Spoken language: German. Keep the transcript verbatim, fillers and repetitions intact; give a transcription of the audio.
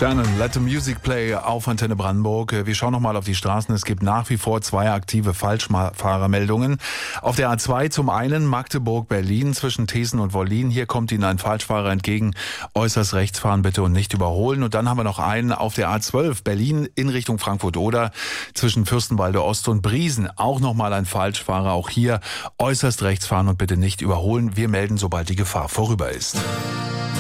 Shannon, Let the Music Play auf Antenne Brandenburg. Wir schauen nochmal auf die Straßen. Es gibt nach wie vor zwei aktive Falschfahrermeldungen. Auf der A zwei zum einen Magdeburg-Berlin zwischen Thesen und Wollin. Hier kommt Ihnen ein Falschfahrer entgegen. Äußerst rechts fahren bitte und nicht überholen. Und dann haben wir noch einen auf der A zwölf Berlin in Richtung Frankfurt-Oder zwischen Fürstenwalde Ost und Briesen. Auch nochmal ein Falschfahrer. Auch hier äußerst rechts fahren und bitte nicht überholen. Wir melden, sobald die Gefahr vorüber ist.